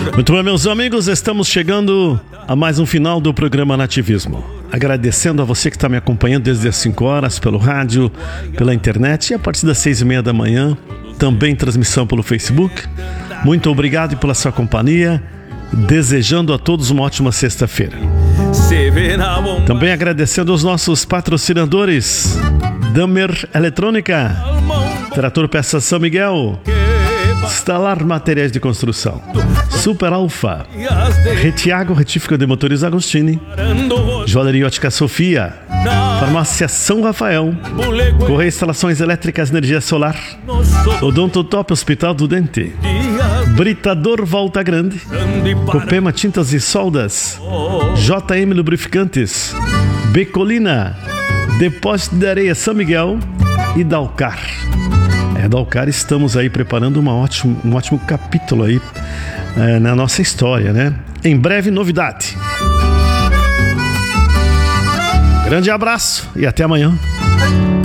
Muito bem, meus amigos, estamos chegando a mais um final do programa Nativismo. Agradecendo a você que está me acompanhando desde as 5 horas pelo rádio, pela internet e a partir das 6:30 da manhã, também transmissão pelo Facebook. Muito obrigado pela sua companhia, desejando a todos uma ótima sexta-feira. Também agradecendo aos nossos patrocinadores: Damer Eletrônica, Trator Peças São Miguel, Stalar Materiais de Construção, Super Alfa, Retiago Retífica de Motores Agostini, Joalheria Ótica Sofia, Farmácia São Rafael, Correia Instalações Elétricas Energia Solar, Odontotop Hospital do Dente, Britador Volta Grande, Copema Tintas e Soldas, JM Lubrificantes, Becolina, Depósito de Areia São Miguel e Dalcar. Dalcar, estamos aí preparando um ótimo capítulo aí na nossa história, né? Em breve, novidade. Grande abraço e até amanhã.